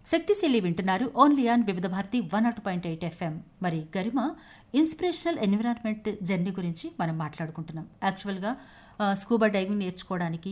శక్తిశీలి వింటున్నారు only on వివిధ భారతి 102.8 FM. మరి గరిమ ఇన్స్పిరేషనల్ ఎన్విరాన్మెంట్ జర్నీ గురించి మనం మాట్లాడుకుంటున్నాం. యాక్చువల్గా స్కూబా డైవింగ్ నేర్చుకోవడానికి